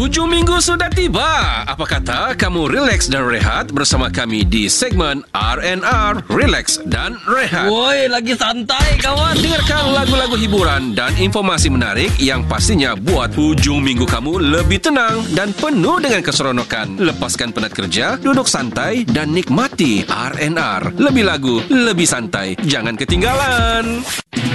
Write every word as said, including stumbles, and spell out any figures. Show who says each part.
Speaker 1: Hujung minggu sudah tiba. Apa kata kamu relax dan rehat bersama kami di segmen R and R, Relax dan Rehat.
Speaker 2: Woi, lagi santai kawan.
Speaker 1: Dengarkan lagu-lagu hiburan dan informasi menarik yang pastinya buat hujung minggu kamu lebih tenang dan penuh dengan keseronokan. Lepaskan penat kerja, duduk santai dan nikmati R and R. Lebih lagu, lebih santai. Jangan ketinggalan.